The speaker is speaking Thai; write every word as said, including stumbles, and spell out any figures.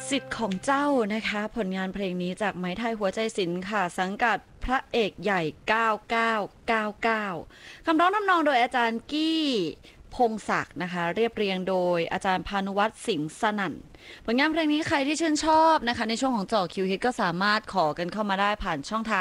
สิทธิ์ของเจ้านะคะผลงานเพลงนี้จากไม้ไทยหัวใจศิลป์ค่ะสังกัดพระเอกใหญ่เก้าเก้าเก้าเก้าคำร้องทำนองโดยอาจารย์กี้พงศักดิ์นะคะเรียบเรียงโดยอาจารย์พานุวัฒน์สิงห์สนั่นผลงานเพลงนี้ใครที่ชื่นชอบนะคะในช่วงของเจาะคิวฮิตก็สามารถขอกันเข้ามาได้ผ่านช่องทาง